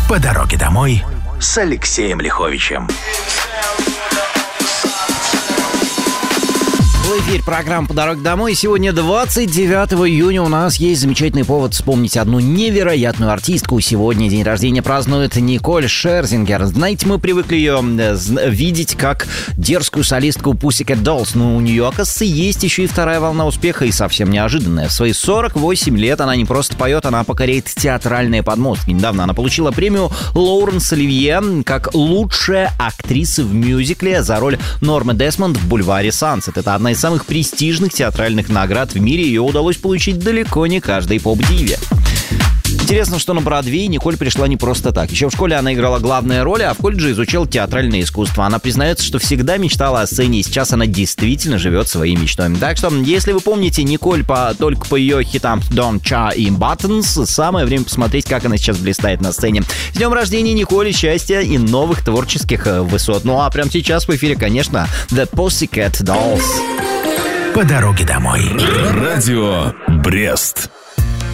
По дороге домой с Алексеем Лиховичем. В эфире программа «По дороге домой». Сегодня 29 июня у нас есть замечательный повод вспомнить одну невероятную артистку. Сегодня день рождения празднует Николь Шерзингер. Знаете, мы привыкли ее видеть как дерзкую солистку Pussycat Dolls, но у нее, оказывается, есть еще и вторая волна успеха, и совсем неожиданная. В свои 48 лет она не просто поет, она покоряет театральные подмостки. Недавно она получила премию Лоуренс Оливье как лучшая актриса в мюзикле за роль Нормы Десмонд в «Бульваре Сансет». Это одна из самых престижных театральных наград в мире. Ее удалось получить далеко не каждой поп-диве. Интересно, что на Бродвей Николь пришла не просто так. Еще в школе она играла главные роли, а в колледже изучала театральное искусство. Она признается, что всегда мечтала о сцене, и сейчас она действительно живет своей мечтой. Так что, если вы помните Николь только по ее хитам Don't Cha и Buttons, самое время посмотреть, как она сейчас блистает на сцене. С днем рождения, Николь, счастья и новых творческих высот. Ну а прямо сейчас в эфире, конечно, The Pussycat Dolls. По дороге домой. Радио Брест.